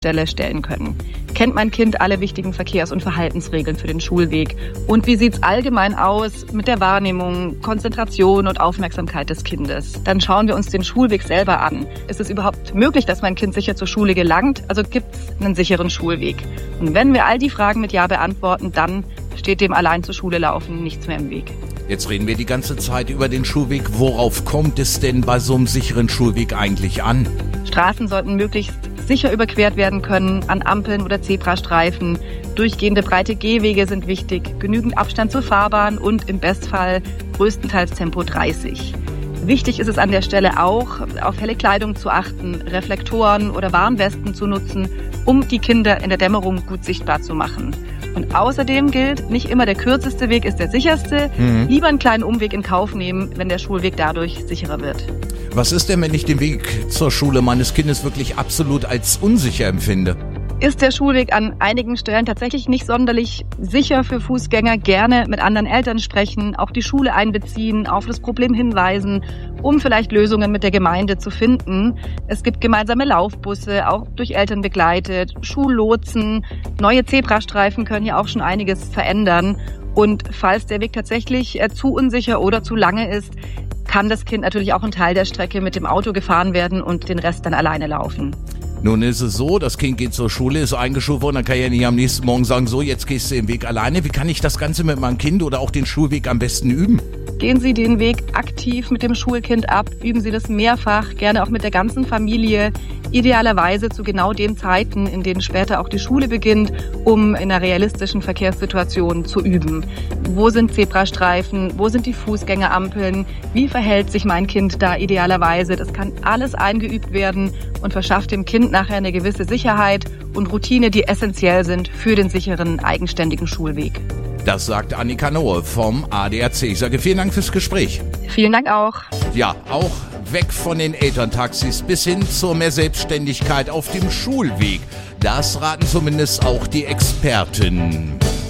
Stelle stellen können. Kennt mein Kind alle wichtigen Verkehrs- und Verhaltensregeln für den Schulweg? Und wie sieht's allgemein aus mit der Wahrnehmung, Konzentration und Aufmerksamkeit des Kindes? Dann schauen wir uns den Schulweg selber an. Ist es überhaupt möglich, dass mein Kind sicher zur Schule gelangt? Also gibt's einen sicheren Schulweg? Und wenn wir all die Fragen mit Ja beantworten, dann steht dem allein zur Schule laufen nichts mehr im Weg. Jetzt reden wir die ganze Zeit über den Schulweg. Worauf kommt es denn bei so einem sicheren Schulweg eigentlich an? Straßen sollten möglichst sicher überquert werden können, an Ampeln oder Zebrastreifen. Durchgehende breite Gehwege sind wichtig, genügend Abstand zur Fahrbahn und im Bestfall größtenteils Tempo 30. Wichtig ist es an der Stelle auch, auf helle Kleidung zu achten, Reflektoren oder Warnwesten zu nutzen, um die Kinder in der Dämmerung gut sichtbar zu machen. Und außerdem gilt, nicht immer der kürzeste Weg ist der sicherste. Lieber einen kleinen Umweg in Kauf nehmen, wenn der Schulweg dadurch sicherer wird. Was ist denn, wenn ich den Weg zur Schule meines Kindes wirklich absolut als unsicher empfinde? Ist der Schulweg an einigen Stellen tatsächlich nicht sonderlich sicher für Fußgänger, gerne mit anderen Eltern sprechen, auch die Schule einbeziehen, auf das Problem hinweisen, um vielleicht Lösungen mit der Gemeinde zu finden. Es gibt gemeinsame Laufbusse, auch durch Eltern begleitet, Schullotsen, neue Zebrastreifen können hier auch schon einiges verändern. Und falls der Weg tatsächlich zu unsicher oder zu lange ist, kann das Kind natürlich auch einen Teil der Strecke mit dem Auto gefahren werden und den Rest dann alleine laufen. Nun ist es so, das Kind geht zur Schule, ist eingeschult worden, dann kann ich ja nicht am nächsten Morgen sagen, so, jetzt gehst du den Weg alleine. Wie kann ich das Ganze mit meinem Kind oder auch den Schulweg am besten üben? Gehen Sie den Weg aktiv mit dem Schulkind ab, üben Sie das mehrfach, gerne auch mit der ganzen Familie, idealerweise zu genau den Zeiten, in denen später auch die Schule beginnt, um in einer realistischen Verkehrssituation zu üben. Wo sind Zebrastreifen? Wo sind die Fußgängerampeln? Wie verhält sich mein Kind da idealerweise? Das kann alles eingeübt werden und verschafft dem Kind nachher eine gewisse Sicherheit und Routine, die essentiell sind für den sicheren, eigenständigen Schulweg. Das sagt Annika Nohe vom ADAC. Ich sage vielen Dank fürs Gespräch. Vielen Dank auch. Ja, auch weg von den Elterntaxis bis hin zur mehr Selbstständigkeit auf dem Schulweg. Das raten zumindest auch die Experten.